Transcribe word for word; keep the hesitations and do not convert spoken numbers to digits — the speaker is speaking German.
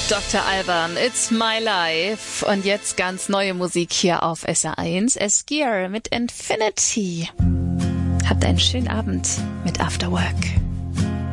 Doktor Alban, It's My Life. Und jetzt ganz neue Musik hier auf S R eins. Esgear mit Infinity. Habt einen schönen Abend mit After Work.